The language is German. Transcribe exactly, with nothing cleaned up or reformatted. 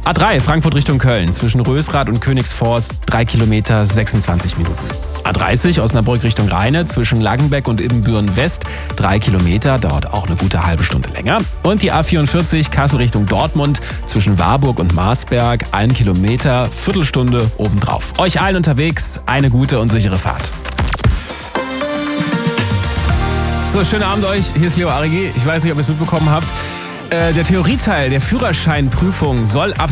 A drei Frankfurt Richtung Köln zwischen Rösrath und Königsforst drei Kilometer sechsundzwanzig Minuten. A dreißig Osnabrück Richtung Rheine zwischen Langenbeck und Ibbenbüren West drei Kilometer, dauert auch eine gute halbe Stunde länger. Und die A vierundvierzig Kassel Richtung Dortmund zwischen Warburg und Marsberg ein Kilometer, Viertelstunde obendrauf. Euch allen unterwegs eine gute und sichere Fahrt. So, schönen Abend euch. Hier ist Leo Arigi. Ich weiß nicht, ob ihr es mitbekommen habt. Äh, der Theorieteil der Führerscheinprüfung soll ab